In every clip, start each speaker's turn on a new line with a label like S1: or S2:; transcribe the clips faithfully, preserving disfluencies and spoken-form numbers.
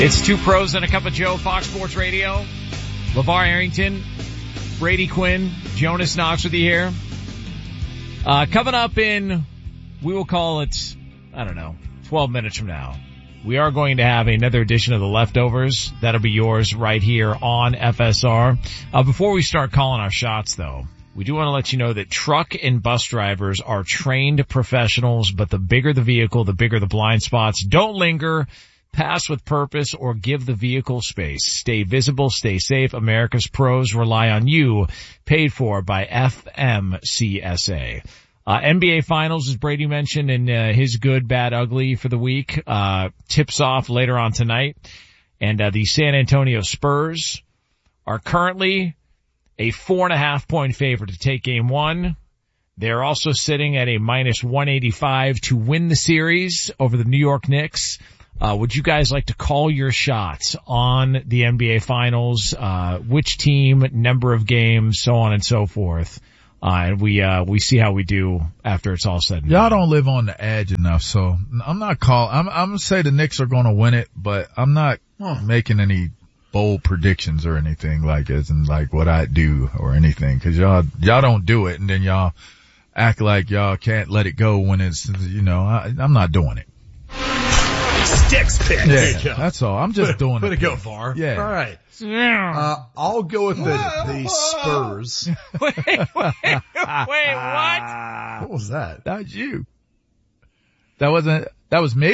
S1: It's Two Pros and a Cup of Joe, Fox Sports Radio. LeVar Arrington, Brady Quinn, Jonas Knox with you here. Uh, coming up in, we will call it, I don't know, twelve minutes from now. We are going to have another edition of The Leftovers. That'll be yours right here on F S R. Uh, before we start calling our shots though, we do want to let you know that truck and bus drivers are trained professionals, but the bigger the vehicle, the bigger the blind spots. Don't linger. Pass with purpose or give the vehicle space. Stay visible, stay safe. America's pros rely on you. Paid for by F M C S A. Uh, N B A Finals, as Brady mentioned in uh, his good, bad, ugly for the week, uh, tips off later on tonight. And uh, the San Antonio Spurs are currently a four and a half point favorite to take game one. They're also sitting at a minus one eighty-five to win the series over the New York Knicks. Uh, would you guys like to call your shots on the N B A Finals? Uh, which team, number of games, so on and so forth. Uh, and we, uh, we see how we do after it's all said and
S2: Y'all
S1: done.
S2: don't live on the edge enough, so I'm not call, I'm, I'm gonna say the Knicks are gonna win it, but I'm not huh. making any bold predictions or anything like as in like what I do or anything, cause y'all, y'all don't do it and then y'all act like y'all can't let it go when it's, you know, I, I'm not doing it.
S3: Sticks pick.
S2: Yeah, that's all. I'm just
S3: put,
S2: doing it.
S3: Put it go, Var.
S2: Yeah.
S3: All right. Uh, I'll go with the, the Spurs.
S1: wait, wait, wait, what?
S3: What was that?
S2: That was you. That wasn't, that was me?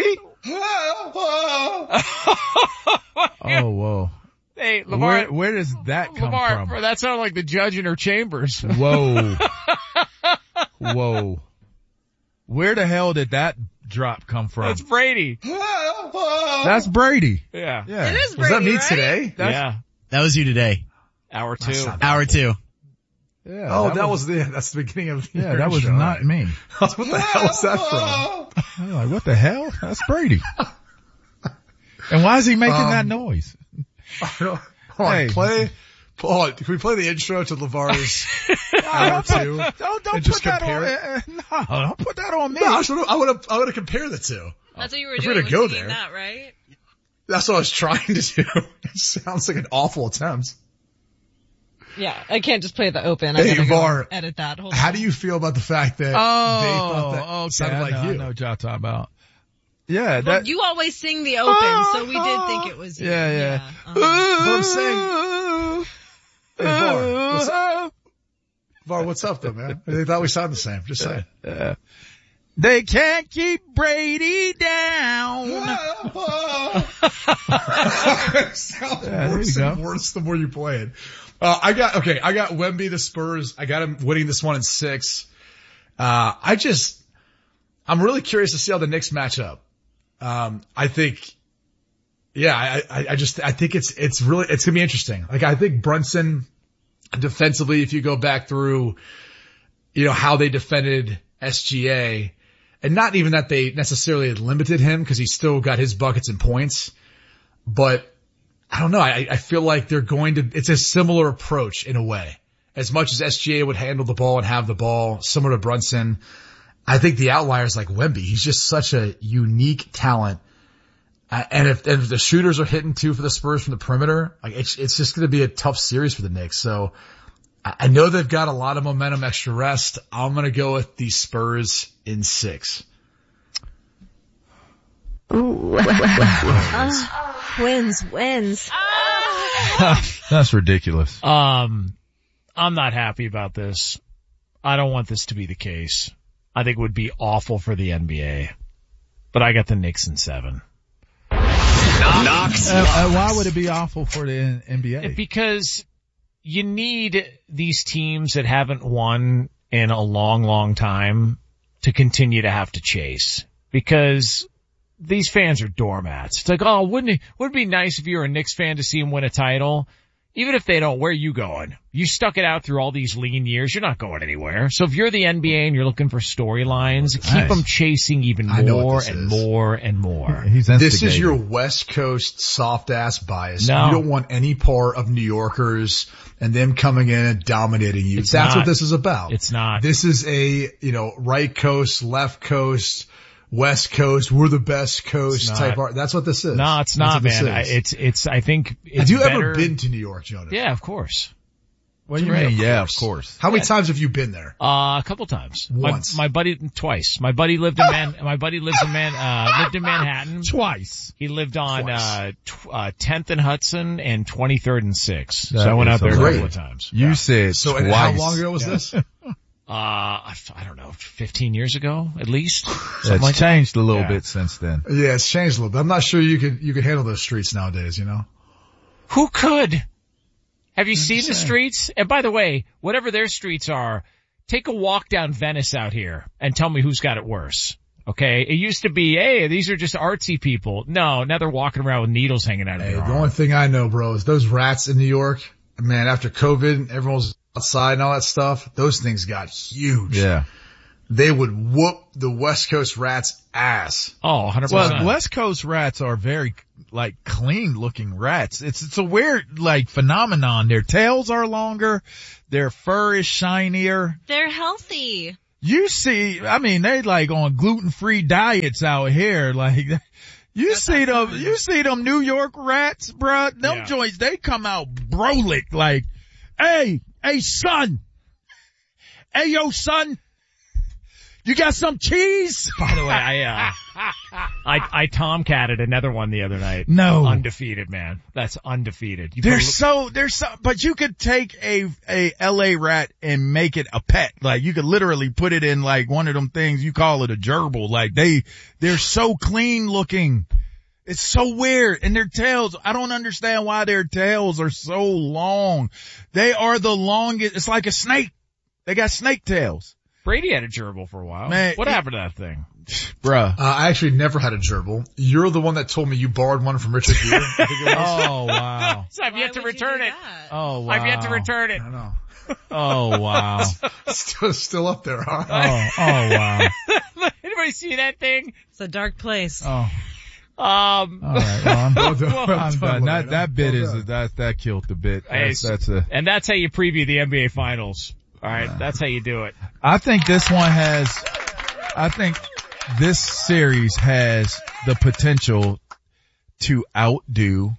S2: Oh, whoa.
S1: Hey, LeVar.
S2: Where, where does that come
S1: LeVar,
S2: from?
S1: that sounded like the judge in her chambers.
S2: Whoa. Whoa. Where the hell did that drop come from?
S1: That's Brady.
S2: That's Brady.
S1: Yeah.
S2: Yeah.
S4: It is Brady,
S3: Was that me
S4: right?
S3: today?
S2: That's,
S1: yeah.
S5: That was you today.
S1: Hour two.
S5: Hour two.
S2: Yeah.
S3: Oh, that, that was, was the, that's the beginning of
S2: Yeah, that was
S3: show,
S2: not
S3: right?
S2: me.
S3: What the hell was that from?
S2: I'm like, what the hell? That's Brady. And why is he making
S3: Um,
S2: that noise?
S3: Hold on,
S2: Hey.
S3: play, hold on, can we play the intro to LeVar's hour two?
S2: Don't, don't
S3: and
S2: put
S3: just
S2: that
S3: compare
S2: on,
S3: it?
S2: uh, no, don't put that on me.
S3: No, I was I would have, I would have compared the two.
S4: That's what you were
S3: If
S4: doing.
S3: we're
S4: Was
S3: gonna go
S4: singing
S3: there.
S4: that, right?
S3: That's what I was trying to do. It sounds like an awful attempt.
S4: Yeah, I can't just play the open. I
S3: Hey,
S4: gotta
S3: Var,
S4: go edit that. Hold
S3: How
S4: on.
S3: do you feel about the fact that
S2: Oh,
S3: they thought that
S2: okay.
S3: sounded
S2: I
S3: like
S2: know,
S3: you?
S2: I know what y'all talking about. Yeah,
S4: Well,
S2: that.
S4: you always sing the open, so we did think it was you.
S2: Yeah, yeah.
S4: Uh-huh.
S3: But I'm saying, hey, Var, what's, Var, what's up though, man? They thought we sounded the same. Just saying.
S2: Uh, they can't keep Brady down.
S3: Sounds
S2: Yeah, there
S3: worse
S2: you
S3: and
S2: go.
S3: worse the more you play it. Uh, I got, okay, I got Wemby, the Spurs. I got him winning this one in six. Uh, I just, I'm really curious to see how the Knicks match up. Um, I think, yeah, I, I, I just, I think it's, it's really, it's gonna be interesting. Like, I think Brunson defensively, if you go back through, you know, how they defended S G A, and not even that they necessarily limited him because he still got his buckets and points, but I don't know. I, I feel like they're going to, it's a similar approach in a way. As much as S G A would handle the ball and have the ball, similar to Brunson, I think the outlier is like Wemby. He's just such a unique talent. Uh, and if, and if the shooters are hitting too for the Spurs from the perimeter, like it's, it's just going to be a tough series for the Knicks. So I, I know they've got a lot of momentum, extra rest. I'm going to go with the Spurs in six.
S4: Ooh. Wins, wins.
S2: That's ridiculous.
S1: Um, I'm not happy about this. I don't want this to be the case. I think it would be awful for the N B A. But I got the Knicks in seven.
S5: Knox.
S2: Uh, uh, why would it be awful for the N- NBA?
S1: Because you need these teams that haven't won in a long, long time to continue to have to chase. Because these fans are doormats. It's like, oh, wouldn't it, would it be nice if you were a Knicks fan to see them win a title? Even if they don't, where are you going? You stuck it out through all these lean years. You're not going anywhere. So if you're the N B A and you're looking for storylines, keep
S3: Nice.
S1: them chasing even
S3: I know what
S1: more
S3: this
S1: and
S3: is.
S1: more and more.
S2: He's
S3: This is
S2: instigating.
S3: your West Coast soft ass bias.
S1: No.
S3: You don't want any part of New Yorkers and them coming in and dominating you.
S1: It's
S3: That's
S1: not.
S3: what this is about.
S1: It's not.
S3: This is a, you know, right coast, left coast, West Coast, we're the best coast
S1: It's
S3: type
S1: not.
S3: art. That's what this is.
S1: No, it's
S3: That's
S1: not,
S3: what this
S1: man. I,
S3: is.
S1: it's, it's, I think it's
S3: Have you
S1: better.
S3: ever been to New York, Jonas?
S1: Yeah, of course.
S2: What do you
S3: Yeah,
S2: mean?
S3: of
S2: Yeah, of
S3: course.
S2: course.
S3: How many times have you been there?
S1: Uh, a couple times.
S3: Once.
S1: My, my buddy, twice. My buddy lived in Man, my buddy lives in Man, uh, lived in Manhattan.
S2: Twice.
S1: He lived on,
S3: Twice.
S1: uh, tw- uh, tenth and Hudson and twenty-third and sixth.
S2: That
S1: So I went
S2: is
S1: out there a
S3: great.
S1: couple of times.
S2: You said
S3: So,
S2: twice.
S3: and how long ago was this?
S1: Uh, I, I don't know, fifteen years ago, at least. Something
S2: It's
S1: like that.
S2: changed a little
S1: Yeah.
S2: bit since then.
S3: Yeah, it's changed a little bit. I'm not sure you could, you could handle those streets nowadays, you know?
S1: Who could? Have you seen the
S2: saying.
S1: streets? And by the way, whatever their streets are, take a walk down Venice out here and tell me who's got it worse. Okay? It used to be, hey, these are just artsy people. No, now they're walking around with needles hanging out of
S3: Hey,
S1: their
S3: the
S1: arm.
S3: only thing I know, bro, is those rats in New York. Man, after COVID, everyone was outside and all that stuff. Those things got huge.
S2: Yeah.
S3: They would whoop the West Coast rats' ass.
S1: Oh, one hundred
S2: Well,
S1: percent.
S2: West Coast rats are very, like, clean looking rats. It's, it's a weird, like, phenomenon. Their tails are longer. Their fur is shinier.
S4: They're healthy.
S2: You see, I mean, they like on gluten-free diets out here. Like, you see them, you see them New York rats, bruh. Them
S1: Yeah.
S2: joints, they come out brolic. Like, hey, hey, son. Hey, yo, son. You got some cheese?
S1: By the way, I, uh, I, I tomcatted another one the other night.
S2: No.
S1: Undefeated, man. That's undefeated. You
S2: They're
S1: put a-
S2: so, they're so, but you could take a, a L A rat and make it a pet. Like, you could literally put it in like one of them things, you call it a gerbil. Like, they, they're so clean looking. It's so weird. And their tails, I don't understand why their tails are so long. They are the longest, it's like a snake. They got snake tails.
S1: Brady had a gerbil for a while.
S2: Man,
S1: what
S2: it-
S1: happened to that thing?
S2: Bruh.
S3: Uh, I actually never had a gerbil. You're the one that told me you borrowed one from Richard Gere. I think it was.
S2: Oh, wow.
S1: So I've
S4: Why
S1: yet to
S4: would you
S1: return
S4: do
S1: it.
S4: that?
S2: Oh, wow.
S1: I've yet to return it.
S3: I don't know.
S2: Oh, wow.
S3: Still, still up there, huh?
S2: Oh, oh, wow.
S1: Anybody see that thing?
S4: It's a dark place.
S2: Oh,
S1: Um,
S2: all right. Well, I'm,
S3: Well done, well
S2: I'm
S3: done,
S2: done. That,
S3: Lorena.
S2: that bit
S3: Well
S2: is,
S3: done.
S2: that, that killed the bit.
S1: Hey,
S2: That's, that's a,
S1: and that's how you preview the N B A finals. All right. That's how you do it.
S2: I think this one has, I think this series has the potential to outdo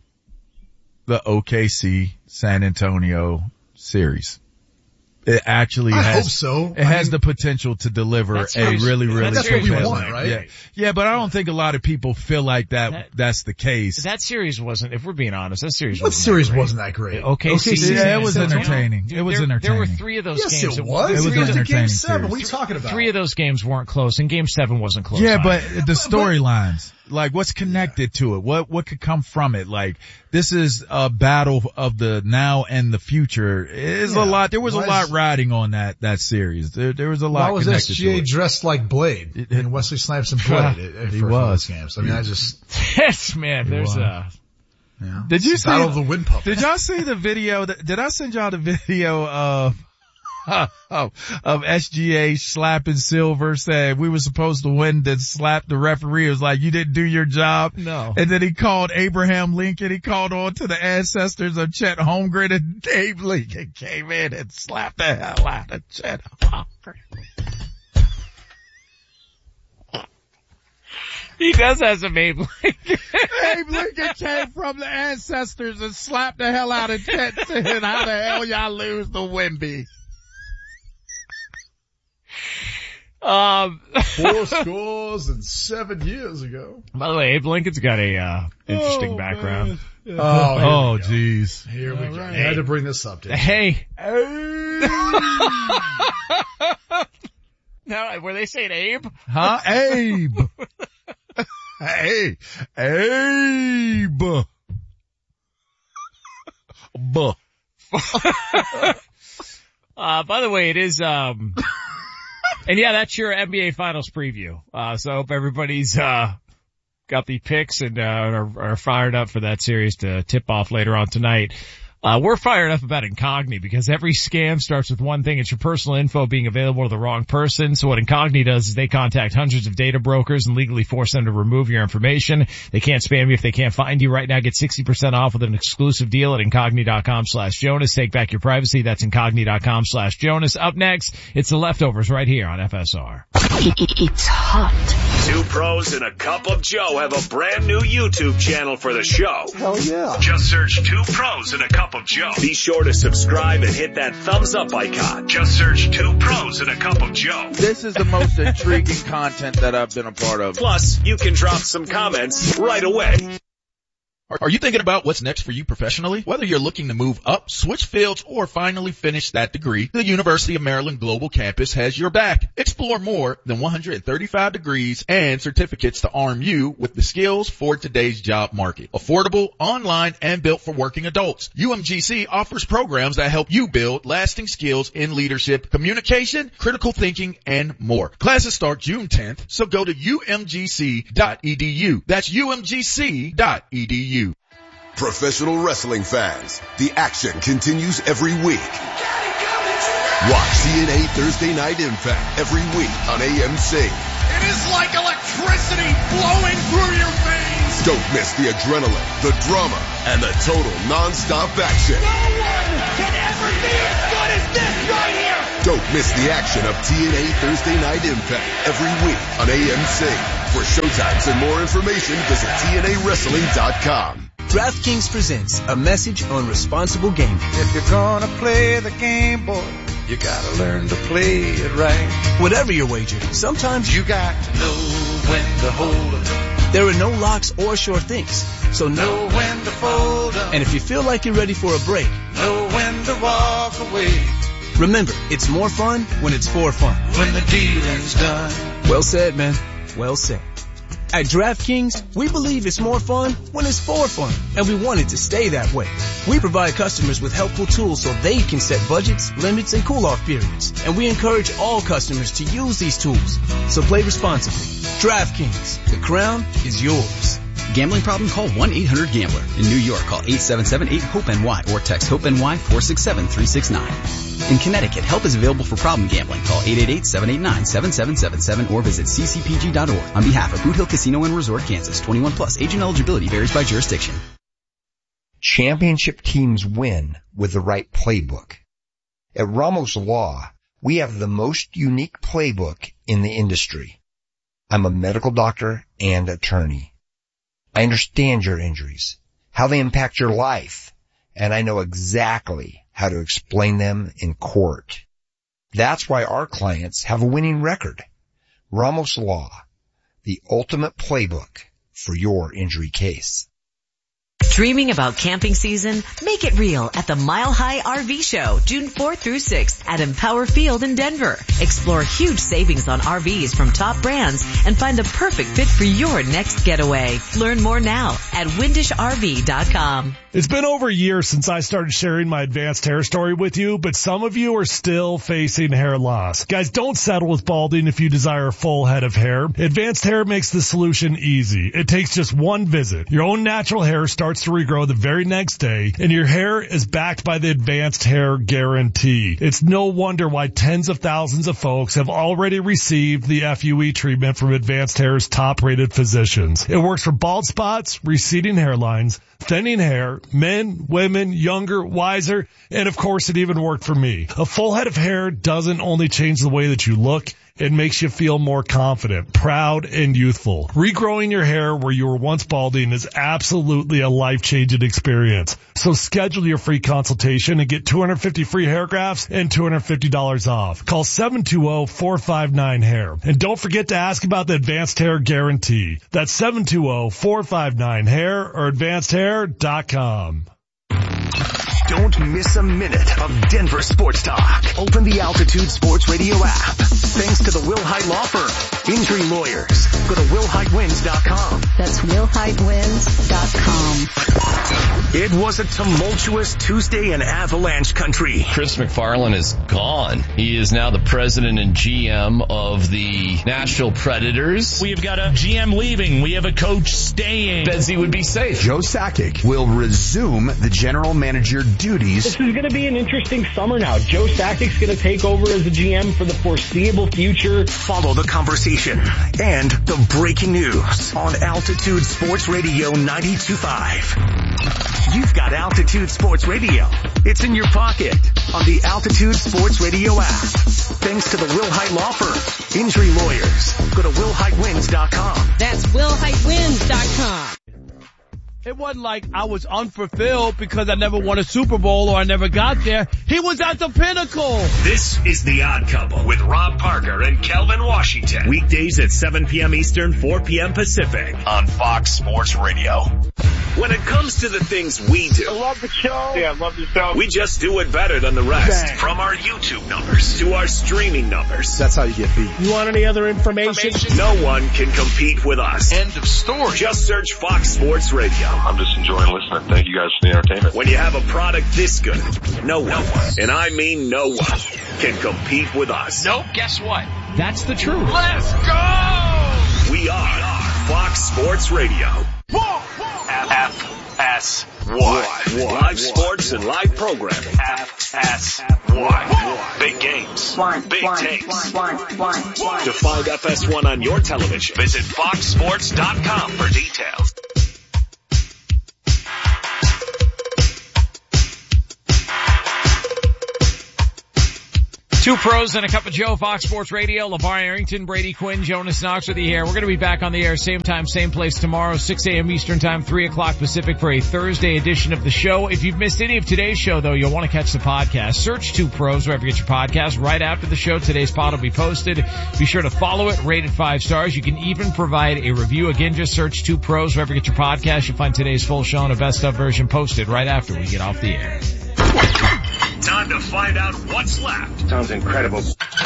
S2: the O K C San Antonio series. It actually
S3: I
S2: has,
S3: hope so.
S2: it
S3: I
S2: has
S3: mean-
S2: the potential to deliver
S1: That's
S2: a
S1: series-
S2: really, really
S1: that's
S3: what we
S2: compelling-
S3: want, right?
S2: Yeah. Yeah, but I don't think a lot of people feel like that,
S1: That-
S2: that's the case.
S1: That series wasn't, if we're being honest, that series
S3: What
S1: wasn't
S3: series
S1: that great.
S3: wasn't that great?
S1: O K C.
S2: Yeah, it was
S1: San Antonio.
S2: entertaining.
S1: Dude,
S2: It was
S1: there, There were
S2: entertaining.
S1: three of those
S3: Yes,
S1: games.
S3: it
S1: that-
S3: was.
S2: It was
S3: It
S2: an
S3: was a game
S2: entertaining
S3: seven.
S2: series.
S3: What are you talking about?
S1: Three of those games weren't close, and game seven wasn't close.
S2: Yeah,
S1: either.
S2: but the storylines, like what's connected to it? What, what could come from it? Like, this is a battle of the now and the future. Is
S3: Yeah.
S2: a lot, there was
S3: Why
S2: a lot
S3: is-
S2: riding on that, that series. There, there was a lot
S3: Why was S
S2: connected
S3: G A
S2: to it.
S3: dressed like Blade?
S2: It-
S3: I mean, Wesley Snipes and Blade it, it,
S2: He
S3: for, for
S2: was.
S3: those games. I mean, I just,
S1: yes, man, there's
S2: was.
S1: a,
S3: yeah.
S2: Did you
S3: It's the Battle
S2: see-
S3: of the Wind Puppet.
S2: Did y'all see the video? That, did I send y'all the video of, of, of S G A slapping Silver, said we were supposed to win, then slapped the referee. It was like, you didn't do your job.
S1: No.
S2: And then he called Abraham Lincoln. He called on to the ancestors of Chet Holmgren, and Dave Lincoln came in and slapped the hell out of Chet Holmgren.
S1: he does have some Abe Lincoln.
S2: Abe Lincoln came from the ancestors and slapped the hell out of Chet, saying, how the hell y'all lose the Wemby?
S1: Um,
S3: Four scores and seven years ago.
S1: by the way, Abe Lincoln's got a, uh, interesting background.
S3: Oh,
S2: Oh, jeez.
S3: Here we go.
S2: right.
S3: I had to bring this up, didn't
S1: Hey. Now, were they saying Abe?
S2: Huh? Abe. Hey, Abe. Buh.
S1: Uh, by the way, it is, um, and yeah, that's your N B A Finals preview. Uh, so I hope everybody's, uh, got the picks and, uh, are, are fired up for that series to tip off later on tonight. Uh, we're fired up about Incogni because every scam starts with one thing. It's your personal info being available to the wrong person. So what Incogni does is they contact hundreds of data brokers and legally force them to remove your information. They can't spam you if they can't find you. Right now, get sixty percent off with an exclusive deal at Incogni.com slash Jonas. Take back your privacy. That's Incogni.com slash Jonas. Up next, it's The Leftovers right here on F S R.
S5: It's hot.
S6: Two pros and a cup of Joe have a brand new YouTube channel for the show.
S7: Hell yeah.
S6: Just search Two Pros and a Cup of Joe. Be sure to subscribe and hit that thumbs up icon. Just search Two Pros and a Cup of Joe.
S7: This is the most intriguing content that I've been a part of.
S6: Plus, you can drop some comments right away.
S8: Are you thinking about what's next for you professionally? Whether you're looking to move up, switch fields, or finally finish that degree, the University of Maryland Global Campus has your back. Explore more than one hundred thirty-five degrees and certificates to arm you with the skills for today's job market. Affordable, online, and built for working adults. U M G C offers programs that help you build lasting skills in leadership, communication, critical thinking, and more. Classes start June tenth, so go to U M G C dot E D U. That's U M G C dot E D U.
S9: Professional wrestling fans, the action continues every week. Watch T N A Thursday Night Impact every week on A M C.
S10: It is like electricity flowing through your veins.
S9: Don't miss the adrenaline, the drama, and the total non-stop action.
S10: No one can ever be as good as this right here.
S9: Don't miss the action of T N A Thursday Night Impact every week on A M C. For showtimes and more information, visit T N A wrestling dot com.
S11: DraftKings presents a message on responsible gaming.
S12: If you're gonna play the game, boy, you gotta learn to play it right.
S11: Whatever your wager, sometimes
S12: you got to know when to hold up.
S11: There are no locks or sure things, so
S12: know when to fold up.
S11: And if you feel like you're ready for a break,
S12: know when to walk away.
S11: Remember, it's more fun when it's for fun.
S12: When the dealing's done.
S11: Well said, man. Well said. At DraftKings, we believe it's more fun when it's for fun, and we want it to stay that way. We provide customers with helpful tools so they can set budgets, limits, and cool-off periods, and we encourage all customers to use these tools. So play responsibly. DraftKings, the crown is yours.
S13: Gambling problem? Call one eight hundred gambler. In New York, call eight seven seven eight hope N Y or text HOPE-NY four six seven three six nine. In Connecticut, help is available for problem gambling. Call eight eight eight seven eight nine seven seven seven seven or visit c c p g dot org. On behalf of Boot Hill Casino and Resort, Kansas, twenty-one plus. Agent eligibility varies by jurisdiction.
S14: Championship teams win with the right playbook. At Ramos Law, we have the most unique playbook in the industry. I'm a medical doctor and attorney. I understand your injuries, how they impact your life, and I know exactly how to explain them in court. That's why our clients have a winning record. Ramos Law, the ultimate playbook for your injury case.
S15: Dreaming about camping season? Make it real at the Mile High R V Show, June fourth through sixth at Empower Field in Denver. Explore huge savings on R Vs from top brands and find the perfect fit for your next getaway. Learn more now at windish r v dot com.
S16: It's been over a year since I started sharing my advanced hair story with you, but some of you are still facing hair loss. Guys, don't settle with balding if you desire a full head of hair. Advanced Hair makes the solution easy. It takes just one visit. Your own natural hair starts to regrow the very next day, and your hair is backed by the Advanced Hair Guarantee. It's no wonder why tens of thousands of folks have already received the F U E treatment from Advanced Hair's top-rated physicians. It works for bald spots, receding hairlines, thinning hair, men, women, younger, wiser, and of course it even worked for me. A full head of hair doesn't only change the way that you look, it makes you feel more confident, proud, and youthful. Regrowing your hair where you were once balding is absolutely a life-changing experience. So schedule your free consultation and get two hundred fifty free hair grafts and two hundred fifty dollars off. Call seven two zero, four five nine, hair. And don't forget to ask about the Advanced Hair Guarantee. That's seven two zero, four five nine, hair or advanced hair dot com.
S17: Don't miss a minute of Denver sports talk. Open the Altitude Sports Radio app. Thanks to the Will Hyde Law Firm. Injury lawyers. Go to will hyde wins dot com.
S5: That's will hyde wins dot com.
S17: It was a tumultuous Tuesday in Avalanche country.
S18: Chris McFarland is gone. He is now the president and G M of the Nashville Predators.
S19: We've got a G M leaving. We have a coach staying.
S18: Betsy would be safe.
S20: Joe Sakic will resume the general manager duties.
S21: This is going to be an interesting summer now. Joe Sakic's going to take over as the G M for the foreseeable future.
S17: Follow the conversation and the breaking news on Altitude Sports Radio ninety-two point five. You've got Altitude Sports Radio. It's in your pocket on the Altitude Sports Radio app. Thanks to the Will Hite Law Firm. Injury lawyers. Go to will hite wins dot com.
S22: That's will hite wins dot com.
S23: It wasn't like I was unfulfilled because I never won a Super Bowl or I never got there. He was at the pinnacle.
S6: This is The Odd Couple with Rob Parker and Kelvin Washington. Weekdays at seven p.m. Eastern, four p.m. Pacific on Fox Sports Radio. When it comes to the things we do,
S24: I love the show. Yeah, I love the show.
S6: We just do it better than the rest.
S24: Bang.
S6: From our YouTube numbers to our streaming numbers.
S24: That's how you get beat. You want any other information?
S6: No one can compete with us.
S24: End of story.
S6: Just search Fox Sports Radio.
S25: I'm just enjoying listening. Thank you guys for the entertainment.
S6: When you have a product this good, no one, and I mean no one, can compete with us.
S1: Nope, guess what? That's the truth.
S6: Let's go! We are Fox Sports Radio. F S Y. Live sports and live programming. F S Y. Big games. Big takes. To find F S one on your television, visit fox sports dot com for details.
S1: Two pros and a cup of Joe, Fox Sports Radio. LeVar Arrington, Brady Quinn, Jonas Knox with you here. We're going to be back on the air same time, same place tomorrow, six a.m. Eastern time, three o'clock Pacific for a Thursday edition of the show. If you've missed any of today's show, though, you'll want to catch the podcast. Search Two Pros wherever you get your podcast. Right after the show, today's pod will be posted. Be sure to follow it, rate it five stars. You can even provide a review. Again, just search Two Pros wherever you get your podcast. You'll find today's full show and a best of version posted right after we get off the air.
S6: Time to find out what's left.
S24: Sounds incredible.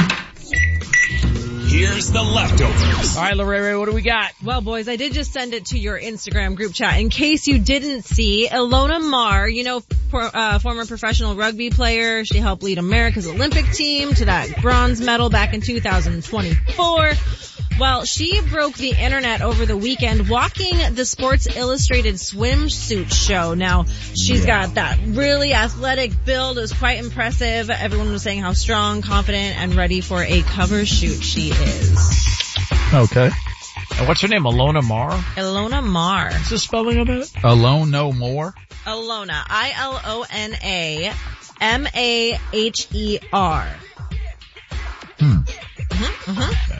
S6: Here's the leftovers.
S1: All right, Lorraine, what do we got?
S4: Well, boys, I did just send it to your Instagram group chat. In case you didn't see, Ilona Maher, you know, for, uh, former professional rugby player. She helped lead America's Olympic team to that bronze medal back in two thousand twenty-four. Well, she broke the internet over the weekend walking the Sports Illustrated swimsuit show. Now, she's yeah. got that really athletic build. It was quite impressive. Everyone was saying how strong, confident, and ready for a cover shoot she is.
S2: Okay.
S1: And what's her name? Ilona Maher?
S4: Ilona Maher.
S1: What's the spelling of that?
S2: Alone No More?
S4: Ilona. I L O N A M A H E R.
S2: Hmm.
S4: Mm-hmm, mm-hmm.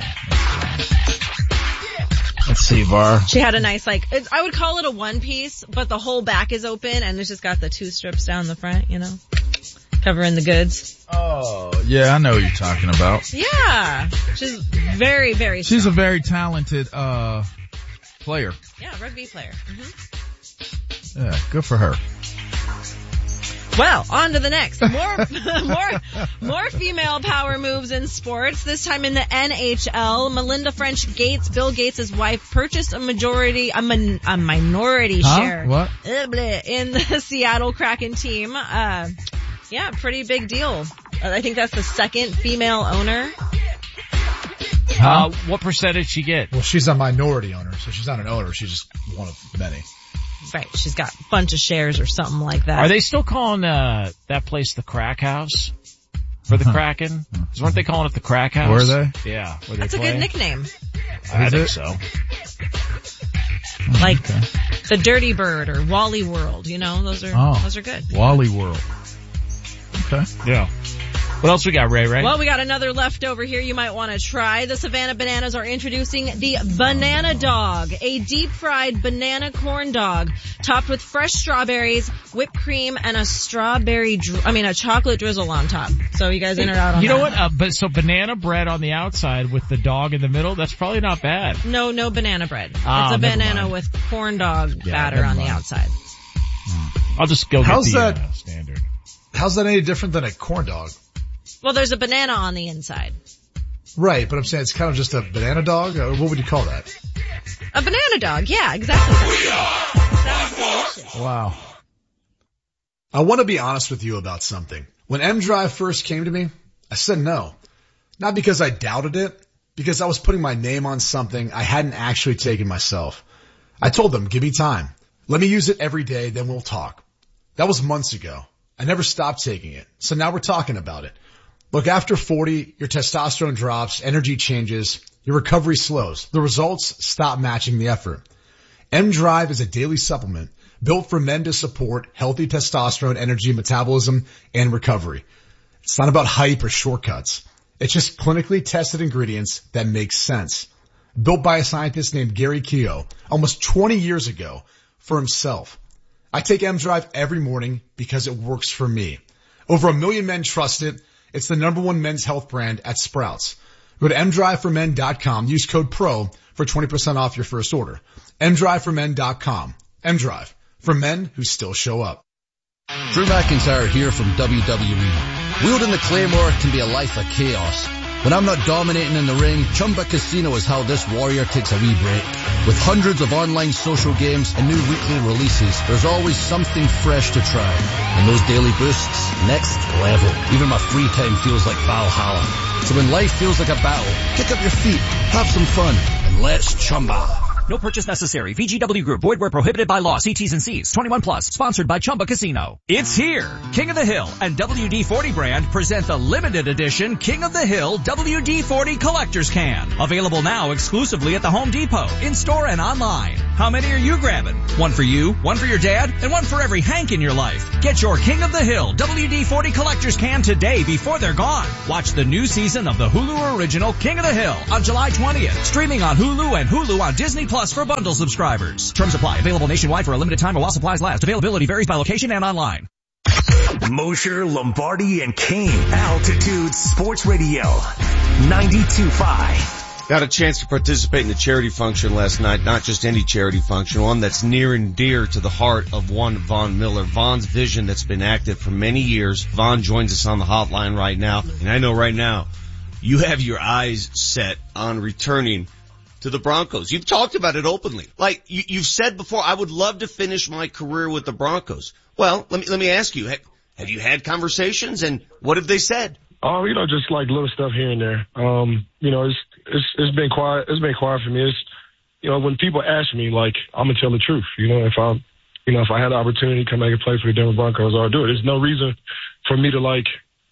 S2: Let's see, Var.
S4: She had a nice, like, it's, I would call it a one piece, but the whole back is open and it's just got the two strips down the front, you know, covering the goods.
S2: Oh, yeah, I know what you're talking about.
S4: Yeah. She's very, very strong.
S2: She's a very talented, uh, player.
S4: Yeah, rugby player. Mm-hmm.
S2: Yeah, good for her.
S4: Well, on to the next. More, more, more female power moves in sports. This time in the N H L, Melinda French Gates, Bill Gates' wife, purchased a majority, a, min, a minority
S2: huh?
S4: share
S2: what?
S4: in the Seattle Kraken team. Uh, yeah, pretty big deal. I think that's the second female owner.
S1: Huh? Uh, what percentage did she get?
S3: Well, she's a minority owner, so she's not an owner. She's just one of many.
S4: Right, she's got a bunch of shares or something like that.
S1: Are they still calling uh that place the Crack House for the Kraken? Because weren't they calling it the Crack House?
S2: Were they?
S1: Yeah. Were
S4: That's
S1: they
S4: a good nickname.
S1: I
S2: Is
S1: think
S2: it?
S1: so.
S4: Like
S2: okay.
S4: the Dirty Bird or Wally World, you know, those are
S2: oh,
S4: those are good.
S2: Wally World. Okay.
S1: Yeah. What else we got, Ray Ray?
S4: Well, we got another leftover here you might want to try. The Savannah Bananas are introducing the Banana Dog, a deep-fried banana corn dog topped with fresh strawberries, whipped cream, and a strawberry, dri- I mean, a chocolate drizzle on top. So you guys in or out on
S1: You
S4: that?
S1: know what? Uh, but so banana bread on the outside with the dog in the middle, that's probably not bad.
S4: No, no banana bread.
S1: Ah,
S4: it's a
S1: never
S4: banana
S1: mind.
S4: with corn dog
S1: Yeah,
S4: batter
S1: never
S4: on
S1: mind.
S4: the outside.
S1: I'll just go
S3: How's
S1: get the
S3: that-
S1: uh, standard.
S3: How's that any different than a corn dog?
S4: Well, there's a banana on the inside.
S3: Right, but I'm saying it's kind of just a banana dog, or what would you call that?
S4: A banana dog, yeah, exactly. Sounds delicious.
S2: Wow.
S3: I want to be honest with you about something. When M-Drive first came to me, I said no. Not because I doubted it, because I was putting my name on something I hadn't actually taken myself. I told them, give me time. Let me use it every day, then we'll talk. That was months ago. I never stopped taking it. So now we're talking about it. Look, after forty, your testosterone drops, energy changes, your recovery slows. The results stop matching the effort. M-Drive is a daily supplement built for men to support healthy testosterone, energy, metabolism, and recovery. It's not about hype or shortcuts. It's just clinically tested ingredients that make sense. Built by a scientist named Gary Keogh almost twenty years ago for himself. I take M-Drive every morning because it works for me. Over a million men trust it. It's the number one men's health brand at Sprouts. Go to m drive for men dot com. Use code PRO for twenty percent off your first order. m drive for men dot com. M-Drive, for men who still show up.
S7: Drew McIntyre here from W W E. Wielding the Claymore can be a life of chaos. When I'm not dominating in the ring, Chumba Casino is how this warrior takes a wee break. With hundreds of online social games and new weekly releases, there's always something fresh to try. And those daily boosts, next level. Even my free time feels like Valhalla. So when life feels like a battle, kick up your feet, have some fun, and let's Chumba.
S8: No purchase necessary. V G W Group. Void where prohibited by law. See T's and C's. twenty-one plus. Sponsored by Chumba Casino. It's here. King of the Hill and W D forty brand present the limited edition King of the Hill W D forty Collector's Can. Available now exclusively at the Home Depot, in-store and online. How many are you grabbing? One for you, one for your dad, and one for every Hank in your life. Get your King of the Hill W D forty Collector's Can today before they're gone. Watch the new season of the Hulu original King of the Hill on July twentieth. Streaming on Hulu and Hulu on Disney Plus for bundle subscribers. Terms apply. Available nationwide for a limited time or while supplies last. Availability varies by location and online.
S17: Mosher, Lombardi, and King. Altitude Sports Radio. ninety-two point five.
S9: Got a chance to participate in the charity function last night. Not just any charity function, one that's near and dear to the heart of one Von Miller. Von's vision that's been active for many years. Von joins us on the hotline right now. And I know right now you have your eyes set on returning to the Broncos. You've talked about it openly. Like you, you've said before, I would love to finish my career with the Broncos. Well, let me, let me ask you, have, have you had conversations and what have they said?
S24: Oh, you know, just like little stuff here and there. Um, you know, it's, it's, it's been quiet. It's been quiet for me. It's, you know, when people ask me, like, I'm going to tell the truth. You know, if I, you know, if I had the opportunity to come back and play for the Denver Broncos, I'll do it. There's no reason for me to like,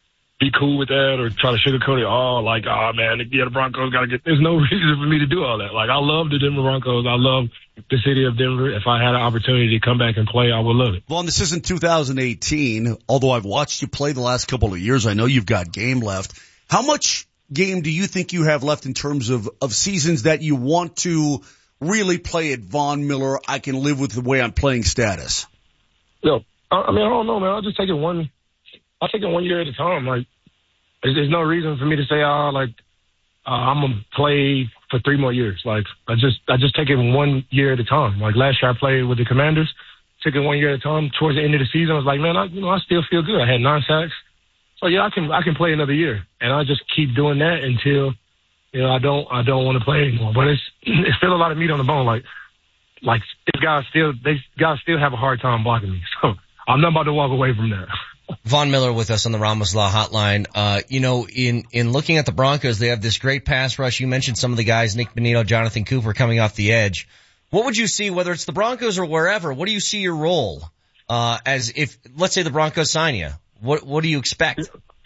S24: be cool with that or try to sugarcoat it. Oh, like, oh man, yeah, the Broncos got to get, there's no reason for me to do all that. Like, I love the Denver Broncos. I love the city of Denver. If I had an opportunity to come back and play, I would love it.
S10: Well, this isn't two thousand eighteen. Although I've watched you play the last couple of years, I know you've got game left. How much game do you think you have left in terms of, of seasons that you want to really play at Von Miller? I can live with the way I'm playing status.
S24: No, I mean, I don't know, man. I'll just take it one, I'll take it one year at a time. Like, there's, there's no reason for me to say, oh, like, uh, I'm going to play for three more years. Like, I just, I just take it one year at a time. Like, last year I played with the Commanders, took it one year at a time. Towards the end of the season, I was like, man, I, you know, I still feel good. I had nine sacks. So yeah, I can, I can play another year. And I just keep doing that until, you know, I don't, I don't want to play anymore. But it's, it's still a lot of meat on the bone. Like, like, these guys still, they guys still have a hard time blocking me. So I'm not about to walk away from that.
S12: Von Miller with us on the Ramos Law Hotline. Uh, you know, in, in looking at the Broncos, they have this great pass rush. You mentioned some of the guys, Nick Bonito, Jonathan Cooper coming off the edge. What would you see, whether it's the Broncos or wherever, what do you see your role, uh, as if, let's say the Broncos sign you? What, what do you expect?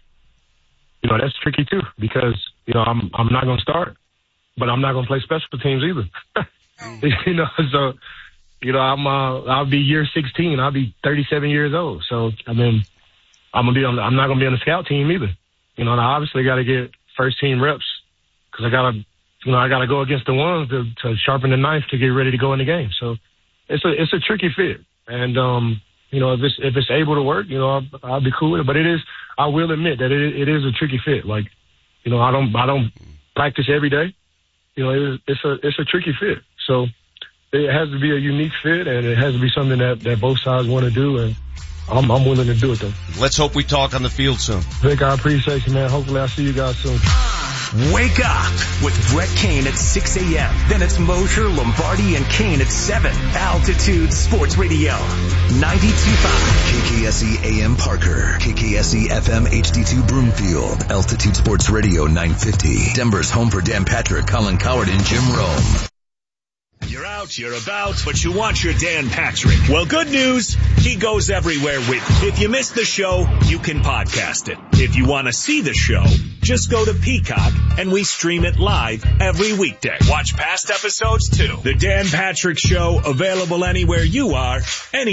S24: You know, that's tricky too, because, you know, I'm, I'm not going to start, but I'm not going to play special teams either. You know, so, you know, I'm, uh, I'll be year sixteen. I'll be thirty-seven years old. So, I mean, I'm gonna be on. The, I'm not gonna be on the scout team either. You know, and I obviously got to get first team reps because I gotta, you know, I gotta go against the ones to, to sharpen the knife to get ready to go in the game. So it's a it's a tricky fit, and um, you know, if it's if it's able to work, you know, I'll, I'll be cool with it. But it is, I will admit that it it is a tricky fit. Like, you know, I don't I don't practice every day. You know, it is, it's a it's a tricky fit. So it has to be a unique fit, and it has to be something that that both sides want to do, and I'm, I'm willing to do it, though.
S9: Let's hope we talk on the field soon.
S24: Vic, I appreciate you, man. Hopefully I'll see you guys soon.
S17: Wake up with Brett Kane at six a.m. Then it's Mosher, Lombardi, and Kane at seven. Altitude Sports Radio, ninety-two point five.
S11: K K S E A M Parker, K K S E F M H D two Broomfield, Altitude Sports Radio nine fifty. Denver's home for Dan Patrick, Colin Coward, and Jim Rome.
S6: You're out, you're about, but you want your Dan Patrick. Well, good news, he goes everywhere with you. If you missed the show, you can podcast it. If you want to see the show, just go to Peacock and we stream it live every weekday. Watch past episodes too. The Dan Patrick Show, available anywhere you are, any